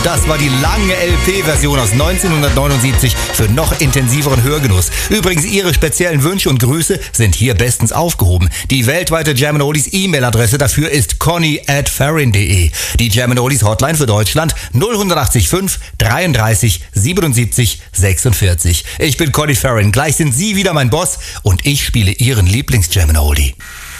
Das war die lange LP-Version aus 1979 für noch intensiveren Hörgenuss. Übrigens, Ihre speziellen Wünsche und Grüße sind hier bestens aufgehoben. Die weltweite Jam & Oldies E-Mail-Adresse dafür ist conny@farrin.de. Die Jam & Oldies Hotline für Deutschland 0185 33 77 46. Ich bin Conny Farrin. Gleich sind Sie wieder mein Boss und ich spiele Ihren Lieblings-Jam & Oldie.